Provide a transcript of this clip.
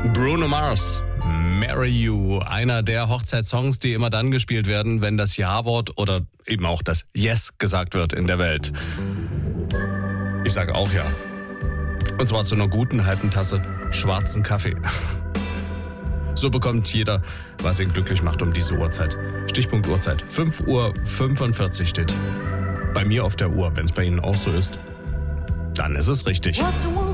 Bruno Mars, Marry You, einer der Hochzeitssongs, die immer dann gespielt werden, wenn das Ja-Wort oder eben auch das Yes gesagt wird in der Welt. Ich sage auch ja. Und zwar zu einer guten halben Tasse schwarzen Kaffee. So bekommt jeder, was ihn glücklich macht um diese Uhrzeit. Stichpunkt Uhrzeit, 5:45 Uhr steht bei mir auf der Uhr. Wenn es bei Ihnen auch so ist, dann ist es richtig.